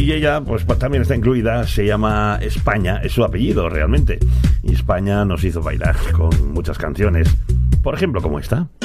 Y ella, pues también está incluida, se llama España, es su apellido realmente. Y España nos hizo bailar con muchas canciones, por ejemplo, como esta.